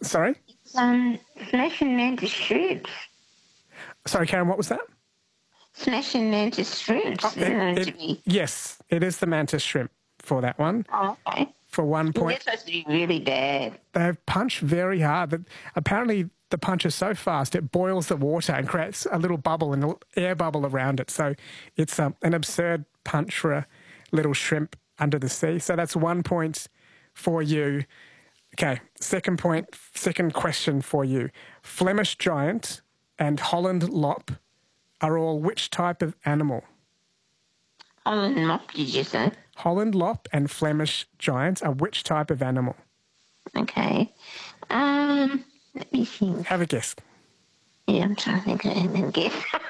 Sorry? Smashing mantis shrimps. Sorry, Karen, what was that? Smashing mantis shrimps. Yes, it is the mantis shrimp for that one. Oh, okay. For 1 They're point. supposed to be really bad. They punch very hard. Apparently, the punch is so fast it boils the water and creates a little bubble, an air bubble around it. So it's an absurd punch for a little shrimp under the sea. So that's 1 point for you. Okay, second question for you. Flemish giant and Holland lop are all which type of animal? Holland lop, did you say? Holland lop and Flemish giant are which type of animal? Okay. Let me think. Have a guess. Yeah, I'm trying to think and guess.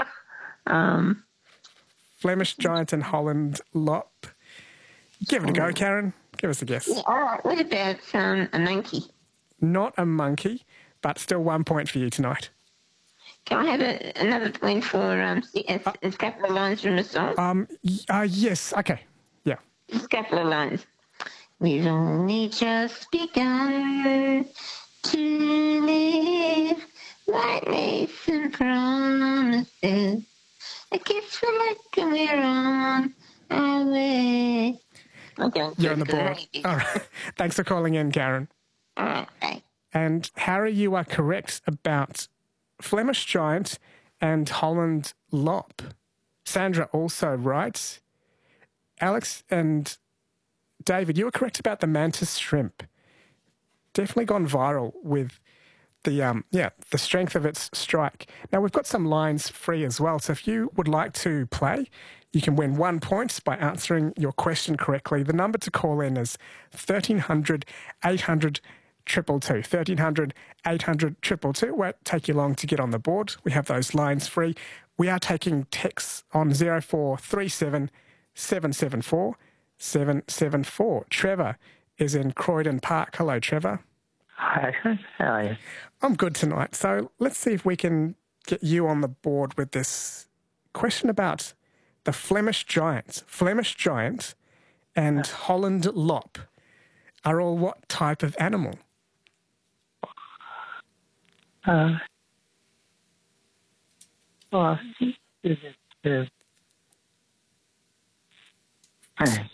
Flemish giant and Holland lop. Give it a go, Karen. Give us a guess. Yeah, all right. What about a monkey? Not a monkey, but still 1 point for you tonight. Can I have another point for a couple of lines from the song? Yes. Okay. Yeah. Just a couple of lines. We've only just begun to live like Mason promises. I guess we're like we're on our way. Okay, you're on the board. All right. Thanks for calling in, Karen. All right. Bye. And Harry, you are correct about Flemish giant and Holland lop. Sandra also right. Alex and David, you were correct about the mantis shrimp. Definitely gone viral with the strength of its strike. Now, we've got some lines free as well, so if you would like to play, you can win 1 point by answering your question correctly. The number to call in is 1300 800 222. 1300 800 222. It won't take you long to get on the board. We have those lines free. We are taking texts on 0437 774 774. Trevor is in Croydon Park. Hello, Trevor. Hi, how are you? I'm good tonight. So let's see if we can get you on the board with this question about the Flemish giant. Flemish giant and Holland lop are all what type of animal? I think this is